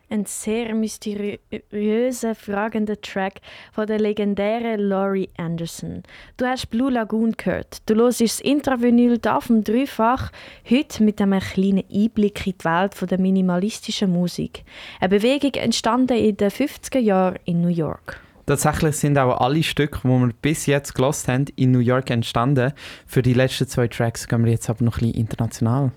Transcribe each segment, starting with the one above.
Ein sehr mysteriöser, fragender Track von der legendären Laurie Anderson. Du hast Blue Lagoon gehört. Du hörst das Intravinyl hier vom Dreifach, heute mit einem kleinen Einblick in die Welt der minimalistischen Musik. Eine Bewegung entstanden in den 50er Jahren in New York. Tatsächlich sind auch alle Stücke, die wir bis jetzt gehört haben, in New York entstanden. Für die letzten 2 Tracks gehen wir jetzt aber noch ein bisschen international.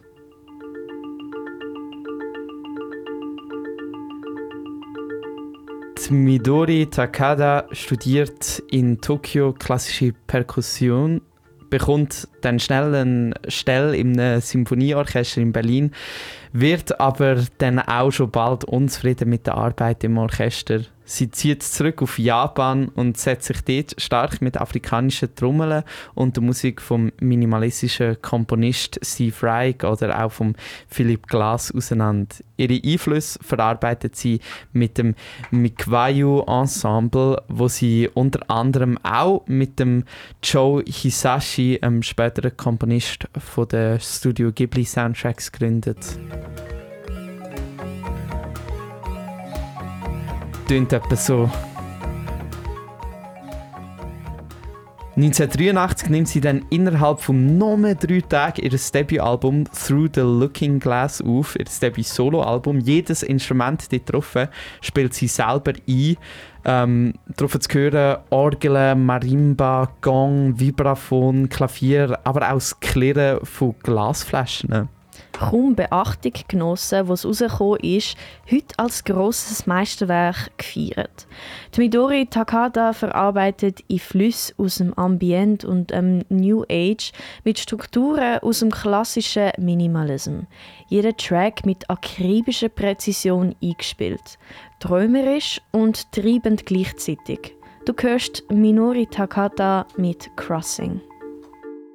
Midori Takada studiert in Tokio klassische Perkussion, bekommt dann schnell eine Stelle im Symphonieorchester in Berlin, wird aber dann auch schon bald unzufrieden mit der Arbeit im Orchester. Sie zieht zurück auf Japan und setzt sich dort stark mit afrikanischen Trommeln und der Musik vom minimalistischen Komponist Steve Reich oder auch vom Philip Glass auseinander. Ihre Einflüsse verarbeitet sie mit dem Mikwayu Ensemble, wo sie unter anderem auch mit dem Joe Hisashi, einem späteren Komponist von der Studio Ghibli Soundtracks, gründet. Tönt etwa so. 1983 nimmt sie dann innerhalb von nur 3 Tagen ihr Debütalbum Through the Looking Glass auf, ihr Debüt-Solo-Album. Jedes Instrument dort drauf spielt sie selber ein. Drauf zu hören Orgeln, Marimba, Gong, Vibraphon, Klavier, aber auch das Klirren von Glasflaschen. Kaum Beachtung genossen, was rausgekommen ist, heute als grosses Meisterwerk gefeiert. Die Midori Takada verarbeitet in Flüsse aus dem Ambient und dem New Age mit Strukturen aus dem klassischen Minimalism. Jeder Track mit akribischer Präzision eingespielt. Träumerisch und treibend gleichzeitig. Du hörst Minori Takada mit Crossing.